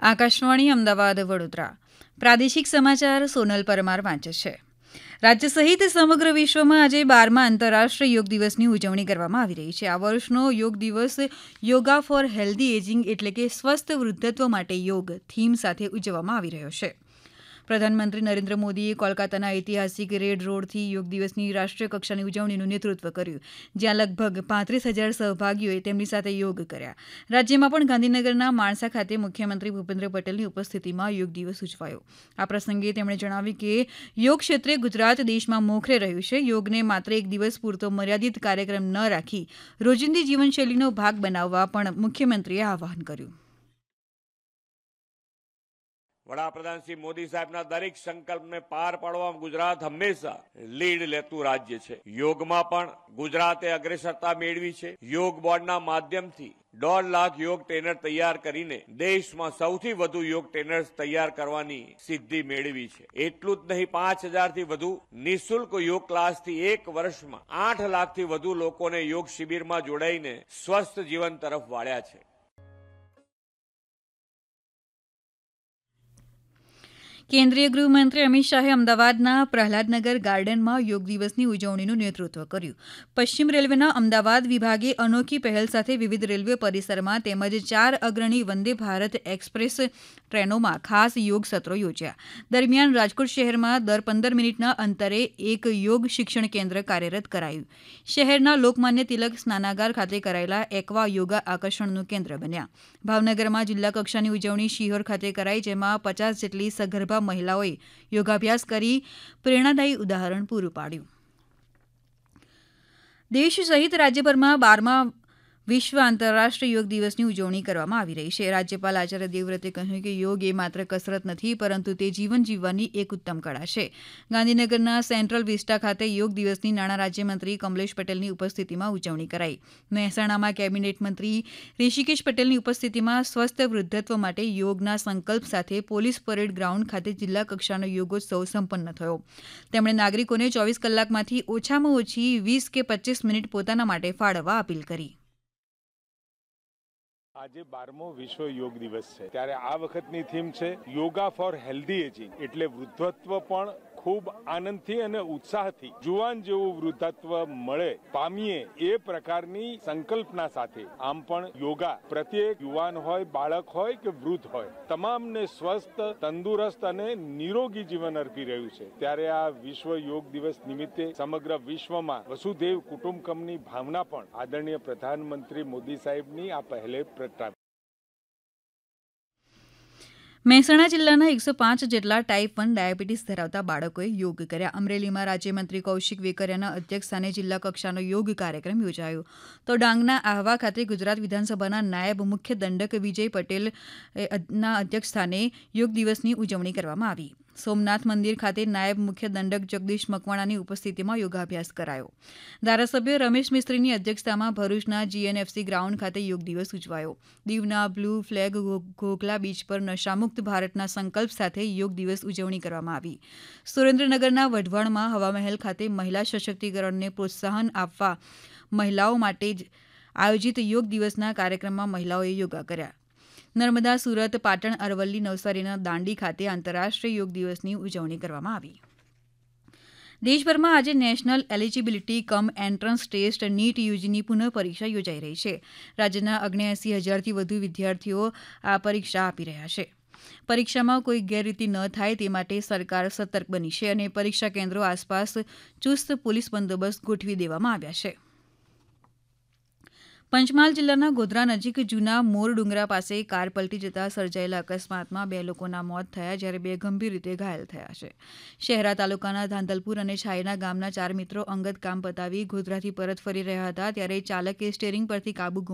આકાશવાણી અમદાવાદ વડોદરા પ્રાદેશિક સમાચાર સોનલ પરમાર વાંચે છે. રાજ્ય સહિત સમગ્ર વિશ્વમાં આજે 12મા આંતરરાષ્ટ્રીય યોગ દિવસની ઉજવણી કરવામાં આવી રહી છે. આ વર્ષનો યોગ દિવસ યોગા ફોર હેલ્ધી એજિંગ એટલે કે સ્વસ્થ વૃદ્ધત્વ માટે યોગ થીમ સાથે ઉજવવામાં આવી રહ્યો છે. પ્રધાનમંત્રી નરેન્દ્ર મોદીએ કોલકાતાના ઐતિહાસિક રેડ રોડથી યોગ દિવસની રાષ્ટ્રીય કક્ષાની ઉજવણીનું નેતૃત્વ કર્યું, જ્યાં લગભગ 35,000 સહભાગીઓએ તેમની સાથે યોગ કર્યા. રાજ્યમાં પણ ગાંધીનગરના માણસા ખાતે મુખ્યમંત્રી ભૂપેન્દ્ર પટેલની ઉપસ્થિતિમાં યોગ દિવસ ઉજવાયો. આ પ્રસંગે તેમણે જણાવ્યું કે યોગ ક્ષેત્રે ગુજરાત દેશમાં મોખરે રહ્યું છે. યોગને માત્ર એક દિવસ પૂરતો મર્યાદિત કાર્યક્રમ ન રાખી રોજિંદી જીવનશૈલીનો ભાગ બનાવવા પણ મુખ્યમંત્રીએ આહ્વાન કર્યું. વડાપ્રધાન શ્રી મોદી સાહેબના દરેક સંકલ્પને પાર પાડવામાં ગુજરાત હંમેશા લીડ લેતું રાજ્ય છે. યોગમાં પણ ગુજરાતે અગ્રેસરતા મેળવી છે. યોગ બોર્ડના માધ્યમથી 1.5 લાખ યોગ ટ્રેનર તૈયાર કરીને દેશમાં સૌથી વધુ યોગ ટ્રેનર્સ તૈયાર કરવાની સિદ્ધિ મેળવી છે. એટલું જ નહીં, 5,000થી વધુ નિઃશુલ્ક યોગ ક્લાસથી એક વર્ષમાં 8 લાખથી વધુ લોકોને યોગ શિબિરમાં જોડાઈને સ્વસ્થ જીવન તરફ વાળ્યા છે. કેન્દ્રીય ગૃહમંત્રી અમિત શાહે અમદાવાદના પ્રહલાદનગર ગાર્ડનમાં યોગ દિવસની ઉજવણીનું નેતૃત્વ કર્યું. પશ્ચિમ રેલવેના અમદાવાદ વિભાગે અનોખી પહેલ સાથે વિવિધ રેલવે પરિસરમાં તેમજ 4 અગ્રણી વંદે ભારત એક્સપ્રેસ ટ્રેનોમાં ખાસ યોગ સત્રો યોજ્યા. દરમિયાન રાજકોટ શહેરમાં દર 15 મિનિટના અંતરે એક યોગ શિક્ષણ કેન્દ્ર કાર્યરત કરાયું. શહેરના લોકમાન્ય તિલક સ્નાનાગાર ખાતે કરાયેલા એક્વા યોગા આકર્ષણનું કેન્દ્ર બન્યા. ભાવનગરમાં જિલ્લા કક્ષાની ઉજવણી શિહોર ખાતે કરાઈ, જેમાં 50 જેટલી સગર્ભા મહિલાઓએ યોગાભ્યાસ કરી પ્રેરણાદાયી ઉદાહરણ પૂરું પાડ્યું. દેશ સહિત રાજ્યભરમાં 12મા વિશ્વ આંતરરાષ્ટ્રીય યોગ દિવસની ઉજવણી કરવામાં આવી રહી છે. રાજ્યપાલ આચાર્ય દેવવ્રતે કહ્યું કે યોગ એ માત્ર કસરત નથી, પરંતુ તે જીવન જીવવાની એક ઉત્તમ કળા છે. ગાંધીનગરના સેન્ટ્રલ વિસ્ટા ખાતે યોગ દિવસની નાણાં રાજ્યમંત્રી કમલેશ પટેલની ઉપસ્થિતિમાં ઉજવણી કરાઈ. મહેસાણામાં કેબિનેટ મંત્રી ઋષિકેશ પટેલની ઉપસ્થિતિમાં સ્વસ્થ વૃદ્ધત્વ માટે યોગના સંકલ્પ સાથે પોલીસ પરેડ ગ્રાઉન્ડ ખાતે જિલ્લા કક્ષાનો યોગોત્સવ સંપન્ન થયો. તેમણે નાગરિકોને 24 કલાકમાંથી ઓછામાં ઓછી 20 કે 25 મિનિટ પોતાના માટે ફાળવવા અપીલ કરી. આજે 12મો વિશ્વ યોગ દિવસ છે, ત્યારે આ વખતની થીમ છે યોગા ફોર હેલ્ધી એજિંગ, એટલે વૃદ્ધત્વ પણ ખૂબ આનંદથી અને ઉત્સાહથી જુવાન જેવું વૃદ્ધત્વ મળે પામીએ એ પ્રકારની સંકલ્પના સાથે આમ પણ યોગા પ્રત્યેક યુવાન હોય, બાળક હોય કે વૃદ્ધ હોય, તમામને સ્વસ્થ, તંદુરસ્ત અને નિરોગી જીવન અર્પી રહ્યું છે. ત્યારે આ વિશ્વ યોગ દિવસ નિમિત્તે સમગ્ર વિશ્વમાં વસુધૈવ કુટુંબકમની ભાવના પણ આદરણીય પ્રધાનમંત્રી મોદી સાહેબની આ પહેલે પ્રગટાવી. મહેસાણા જિલ્લાના 105 જેટલા ટાઈપ 1 ડાયાબિટીસ ધરાવતા બાળકોએ યોગ કર્યા. અમરેલીમાં રાજ્યમંત્રી કૌશિક વેકરિયાના અધ્યક્ષસ્થાને જિલ્લા કક્ષાનો યોગ કાર્યક્રમ યોજાયો. તો ડાંગના આહવા ખાતે ગુજરાત વિધાનસભાના નાયબ મુખ્ય દંડક વિજય પટેલના અધ્યક્ષસ્થાને યોગ દિવસની ઉજવણી કરવામાં આવી. સોમનાથ મંદિર ખાતે નાયબ મુખ્ય દંડક જગદીશ મકવાણાની ઉપસ્થિતિમાં યોગાભ્યાસ કરાયો. ધારાસભ્ય રમેશ મિસ્ત્રીની અધ્યક્ષતામાં ભરૂચના જીએનએફસી ગ્રાઉન્ડ ખાતે યોગ દિવસ ઉજવાયો. દીવના બ્લુ ફ્લેગ ઘોઘલા બીચ પર નશામુક્ત ભારતના સંકલ્પ સાથે યોગ દિવસ ઉજવણી કરવામાં આવી. સુરેન્દ્રનગરના વઢવાણમાં હવામહેલ ખાતે મહિલા સશક્તિકરણને પ્રોત્સાહન આપવા મહિલાઓ માટે આયોજિત યોગ દિવસના કાર્યક્રમમાં મહિલાઓએ યોગા કર્યા. નર્મદા, સુરત, પાટણ, અરવલ્લી, નવસારીના દાંડી ખાતે આંતરરાષ્ટ્રીય યોગ દિવસની ઉજવણી કરવામાં આવી. દેશભરમાં આજે નેશનલ એલિજિબિલિટી કમ એન્ટ્રન્સ ટેસ્ટ નીટ યુજીની પુનઃ પરીક્ષા યોજાઈ રહી છે. રાજ્યના 79,000થી વધુ વિદ્યાર્થીઓ આ પરીક્ષા આપી રહ્યા છે. પરીક્ષામાં કોઈ ગેરરીતિ ન થાય તે માટે સરકાર સતર્ક બની છે અને પરીક્ષા કેન્દ્રો આસપાસ ચુસ્ત પોલીસ બંદોબસ્ત ગોઠવી દેવામાં આવ્યા છે. પંચમહાલ જિલ્લાના ગોધરા નજીક જૂના મોર ડુંગરા પાસે કાર પલટી જતા સર્જાયેલા અકસ્માતમાં 2 લોકોના મોત થયા, જ્યારે 2 ગંભીર રીતે ઘાયલ થયા છે. શહેરા તાલુકાના ધાંધલપુર અને છાયના ગામના 4 મિત્રો અંગત કામ પતાવી ગોધરાથી પરત ફરી રહ્યા હતા, ત્યારે ચાલકે સ્ટીયરિંગ પરથી કાબુ